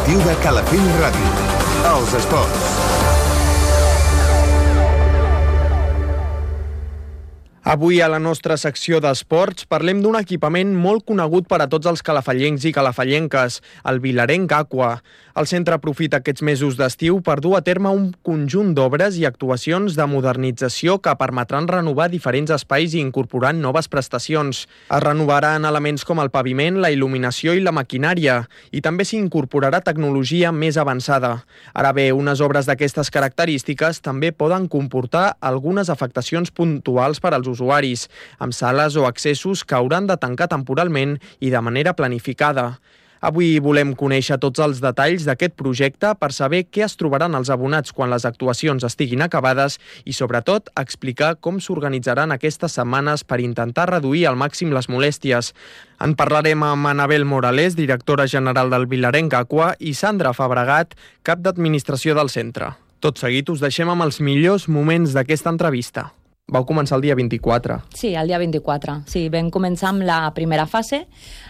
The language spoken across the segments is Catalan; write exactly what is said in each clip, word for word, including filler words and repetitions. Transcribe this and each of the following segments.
informatiu de Calafell Ràdio. Els esports. Avui a la nostra secció d'esports parlem d'un equipament molt conegut per a tots els calafellencs i calafellenques, el Vilarenc Aqua. El centre aprofita aquests mesos d'estiu per dur a terme un conjunt d'obres i actuacions de modernització que permetran renovar diferents espais i incorporar noves prestacions. Es renovaran elements com el paviment, la il·luminació i la maquinària, i també s'hi incorporarà tecnologia més avançada. Ara bé, unes obres d'aquestes característiques també poden comportar algunes afectacions puntuals per als usuaris, amb sales o accessos que hauran de tancar temporalment i de manera planificada. Avui volem conèixer tots els detalls d'aquest projecte per saber què es trobaran els abonats quan les actuacions estiguin acabades i, sobretot, explicar com s'organitzaran aquestes setmanes per intentar reduir al màxim les molèsties. En parlarem amb Anabel Morales, directora general del Vilarenc Aqua, i Sandra Fabregat, cap d'administració del centre. Tot seguit us deixem amb els millors moments d'aquesta entrevista. Vau començar el dia vint-i-quatre. Sí, el dia vint-i-quatre. Sí, vam començar amb la primera fase.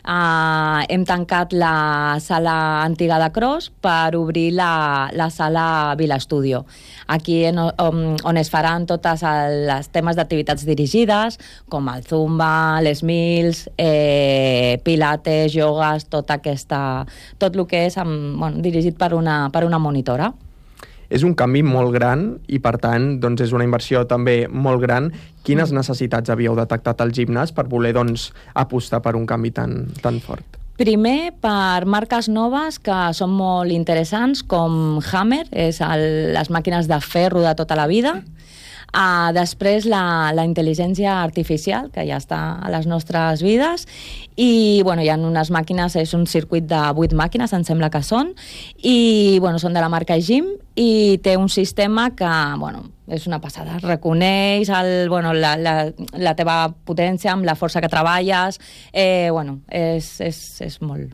Uh, hem tancat la sala antiga de Cros per obrir la, la sala Vila Estudio. Aquí en, on, on es faran totes els temes d'activitats dirigides, com el zumba, les mills, eh, pilates, iogues, tota aquesta, tot el que és amb, bueno, dirigit per una, per una monitora. És un canvi molt gran i, per tant, doncs és una inversió també molt gran. Quines necessitats havíeu detectat al gimnàs per voler doncs, apostar per un canvi tan, tan fort? Primer, per marques noves que són molt interessants, com Hammer, és el, les màquines de ferro de tota la vida. Uh, després la, la intel·ligència artificial, que ja està a les nostres vides, i bueno, hi ha unes màquines, és un circuit de vuit màquines, em sembla que són, i bueno, són de la marca Gym, i té un sistema que bueno, és una passada, reconeix el, bueno, la, la, la teva potència amb la força que treballes, eh, bueno, és, és, és molt...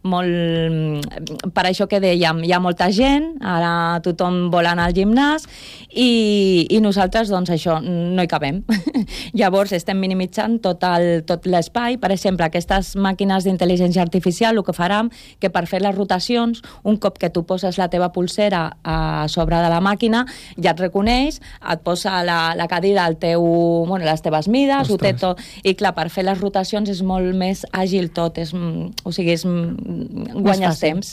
molt... Per això que dèiem, hi ha molta gent, ara tothom vol anar al gimnàs i, i nosaltres, doncs això, no hi cabem. Llavors estem minimitzant tot, el, tot l'espai. Per exemple, aquestes màquines d'intel·ligència artificial el que faran que per fer les rotacions, un cop que tu poses la teva pulsera a sobre de la màquina, ja et reconeix, et posa la, la cadira al teu, bueno, les teves mides, ho té tot, i clar, per fer les rotacions és molt més àgil tot, és, o sigui, és guanyes temps.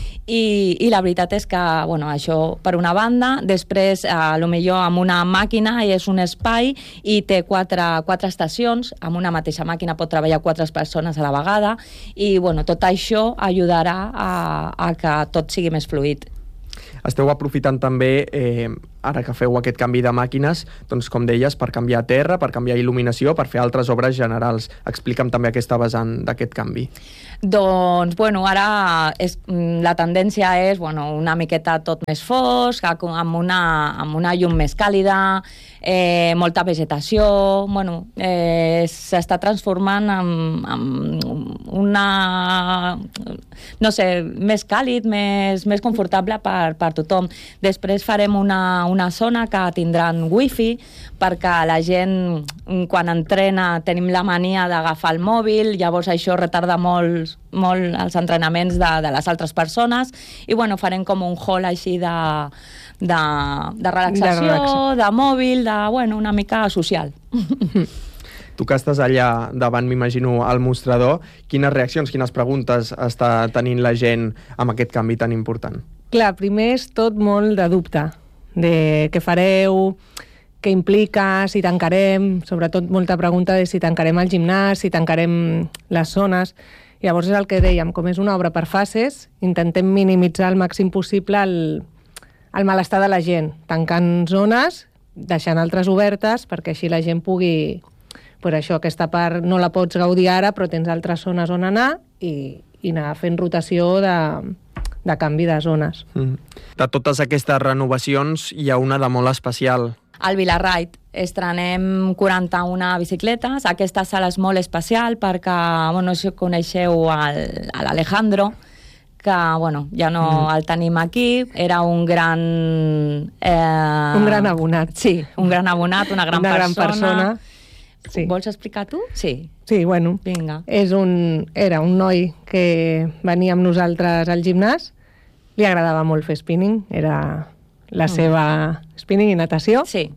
I, i la veritat és que, bueno, això per una banda, després, a lo millor amb una màquina és un espai i té quatre, quatre estacions, amb una mateixa màquina pot treballar quatre persones a la vegada i, bueno, tot això ajudarà a, a que tot sigui més fluid. Esteu aprofitant també, eh, ara que feu aquest canvi de màquines, doncs com deies, per canviar terra, per canviar il·luminació, per fer altres obres generals. Explica'm també aquesta vessant d'aquest canvi. Doncs, bueno, ara és, la tendència és, bueno, una miqueta tot més fosc, amb una, amb una llum més càlida, eh, molta vegetació, bueno, eh, s'està transformant en, en una, no sé, més càlid, més, més confortable per, per tothom. Després farem una, una zona que tindran wifi perquè la gent, quan entrena, tenim la mania d'agafar el mòbil, llavors això retarda molt, molt els entrenaments de, de les altres persones i bueno, farem com un hall així de, de, de relaxació, de, relaxa. de mòbil, de, bueno, una mica social. Tu que estàs allà davant, m'imagino, al mostrador, quines reaccions, quines preguntes està tenint la gent amb aquest canvi tan important? Clar, primer és tot molt de dubte, de què fareu, què implica, si tancarem, sobretot molta pregunta de si tancarem el gimnàs, si tancarem les zones. Llavors és el que dèiem, com és una obra per fases, intentem minimitzar al màxim possible el, el malestar de la gent, tancant zones, deixant altres obertes, perquè així la gent pugui... Per això, aquesta part no la pots gaudir ara, però tens altres zones on anar i, i anar fent rotació de, de canvi de zones. Mm. De totes aquestes renovacions, hi ha una de molt especial. Al Vilarride estrenem quaranta-una bicicletes. Aquesta sala és molt especial perquè, bueno, si coneixeu el, l'Alejandro, que, bueno, ja no mm. el tenim aquí. Era un gran... Eh... Un gran abonat. Sí, un gran abonat, una gran una persona. Gran persona. Sí. Vols explicar tu? Sí. Sí, bueno, Vinga. És un, era un noi que venia amb nosaltres al gimnàs li agradava molt fer spinning, era la seva spinning i natació. Sí.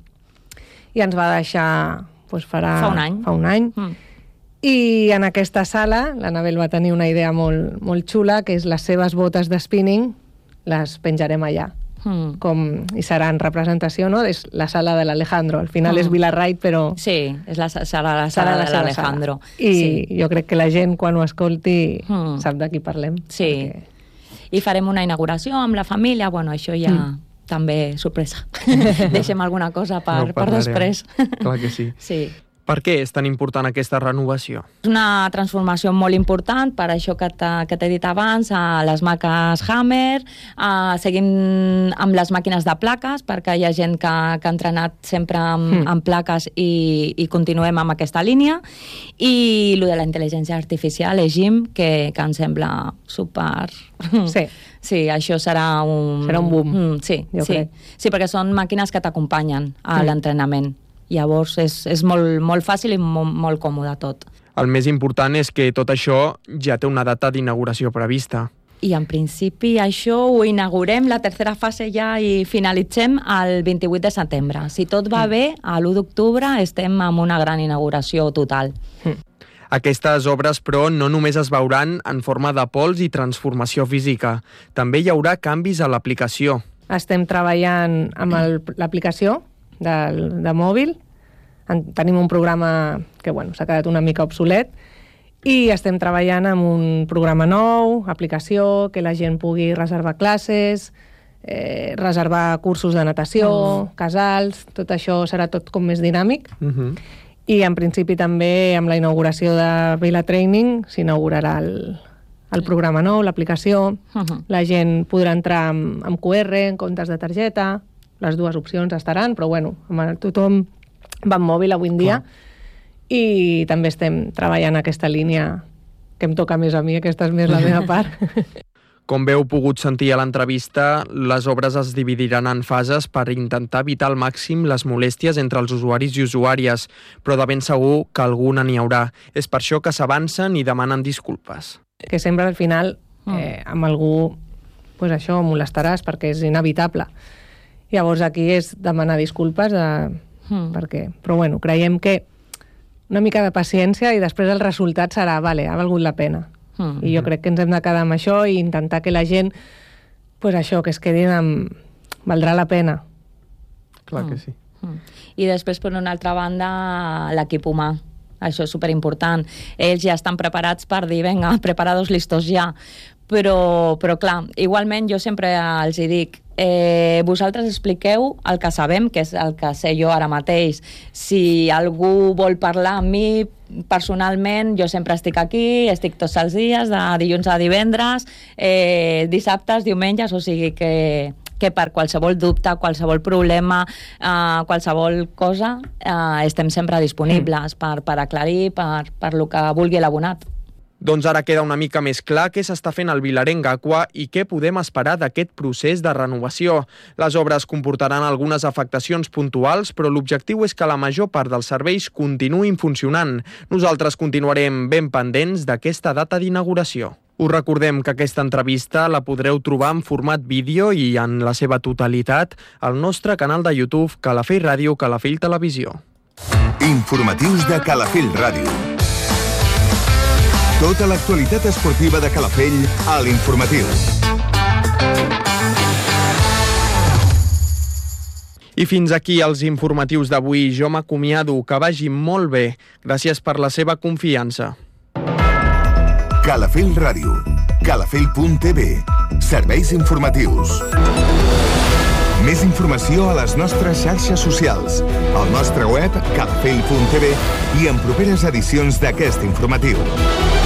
I ens va deixar doncs, farà, fa un any. Fa un any. Mm. I en aquesta sala l'Anabel va tenir una idea molt, molt xula, que és les seves botes de spinning les penjarem allà. Mm. Com, i serà en representació, no? És la sala de l'Alejandro. Al final mm. és Vilarrait, però... Sí, és la sala, la sala de l'Alejandro. I sí. jo crec que la gent, quan ho escolti, mm. sap de qui parlem. Sí. Perquè... I farem una inauguració amb la família. Bueno, això ja... Mm. També sorpresa. Deixem alguna cosa per, no per després. Clar que sí. Sí. Per què és tan important aquesta renovació? És una transformació molt important, per això que t'he dit abans, a les maques Hammer, a, seguim amb les màquines de plaques, perquè hi ha gent que, que ha entrenat sempre amb, mm. amb plaques i, i continuem amb aquesta línia, i el de la intel·ligència artificial, Egim, que, que em sembla super... Sí. Sí, això serà un... Serà un boom, mm, sí, jo sí. crec. Sí, perquè són màquines que t'acompanyen a mm. l'entrenament. Llavors és, és molt, molt fàcil i molt, molt còmode tot. El més important és que tot això ja té una data d'inauguració prevista. I en principi això ho inaugurem, la tercera fase ja, i finalitzem el vint-i-vuit de setembre. Si tot va bé, a l'u d'octubre estem amb una gran inauguració total. Mm. Aquestes obres, però, no només es veuran en forma de pols i transformació física. També hi haurà canvis a l'aplicació. Estem treballant amb l'aplicació de, de mòbil. En, tenim un programa que bueno, s'ha quedat una mica obsolet i estem treballant amb un programa nou, aplicació, que la gent pugui reservar classes, eh, reservar cursos de natació, mm. casals, tot això serà tot com més dinàmic. Mm-hmm. I en principi també amb la inauguració de Vila Training s'inaugurarà el, el programa nou, l'aplicació. Uh-huh. La gent podrà entrar amb, amb Q R, en comptes de targeta. Les dues opcions estaran, però bueno, amb tothom va amb mòbil avui en dia. Uh-huh. I també estem treballant aquesta línia que em toca més a mi, aquesta és més la meva part. Com bé heu pogut sentir a l'entrevista, les obres es dividiran en fases per intentar evitar al màxim les molèsties entre els usuaris i usuàries, però de ben segur que alguna n'hi haurà. És per això que s'avancen i demanen disculpes. Que sempre al final eh, amb algú pues això molestaràs perquè és inevitable. Llavors aquí és demanar disculpes de... mm. perquè... però bueno, creiem que una mica de paciència i després el resultat serà, vale, ha valgut la pena. Mm. I jo crec que ens hem de quedar amb això i intentar que la gent, pues això, que es quedin amb... valdrà la pena. Clar mm. que sí. Mm. I després, per una altra banda, l'equip humà. Això és superimportant. Ells ja estan preparats per dir, vinga, preparados, listos ja. Però, però clar, igualment jo sempre els hi dic, eh, vosaltres expliqueu el que sabem, que és el que sé jo ara mateix. Si algú vol parlar amb mi personalment, jo sempre estic aquí, estic tots els dies, de dilluns a divendres, eh, dissabtes, diumenges, o sigui que... que per qualsevol dubte, qualsevol problema, eh, qualsevol cosa, eh, estem sempre disponibles mm. per, per aclarir, per, per lo que vulgui l'abonat. Doncs ara queda una mica més clar què s'està fent al Vilarenc Aqua i què podem esperar d'aquest procés de renovació. Les obres comportaran algunes afectacions puntuals, però l'objectiu és que la major part dels serveis continuïn funcionant. Nosaltres continuarem ben pendents d'aquesta data d'inauguració. Us recordem que aquesta entrevista la podreu trobar en format vídeo i en la seva totalitat al nostre canal de YouTube Calafell Ràdio, Calafell Televisió. Informatius de Calafell Ràdio. Tota l'actualitat esportiva de Calafell a l'Informatiu. I fins aquí els informatius d'avui. Jo m'acomiado, que vagi molt bé. Gràcies per la seva confiança. Calafell Ràdio, calafell punt t v, serveis informatius. Més informació a les nostres xarxes socials, al nostre web calafell punt t v i en properes edicions d'aquest informatiu.